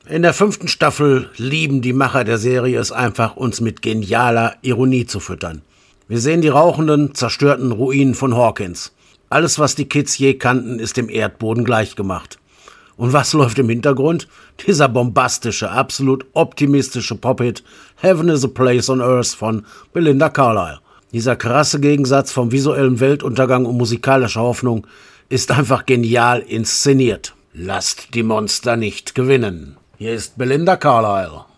In der 5. Staffel lieben die Macher der Serie es einfach, uns mit genialer Ironie zu füttern. Wir sehen die rauchenden, zerstörten Ruinen von Hawkins. Alles, was die Kids je kannten, ist dem Erdboden gleichgemacht. Und was läuft im Hintergrund? Dieser bombastische, absolut optimistische Pop-Hit Heaven is a Place on Earth von Belinda Carlisle. Dieser krasse Gegensatz vom visuellen Weltuntergang und musikalischer Hoffnung ist einfach genial inszeniert. Lasst die Monster nicht gewinnen. Hier ist Belinda Carlisle.